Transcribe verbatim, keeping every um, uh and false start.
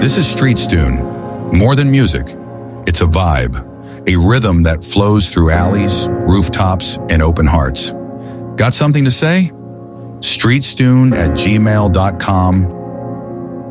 This is Street Stune. More than music, it's a vibe, a rhythm that flows through alleys, rooftops, and open hearts. Got something to say? streetstune at gmail dot com